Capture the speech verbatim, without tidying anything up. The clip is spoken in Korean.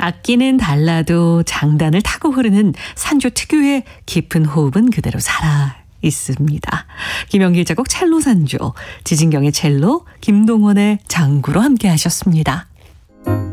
악기는 달라도 장단을 타고 흐르는 산조 특유의 깊은 호흡은 그대로 살아 있습니다. 김영길 작곡 첼로 산조, 지진경의 첼로, 김동원의 장구로 함께 하셨습니다.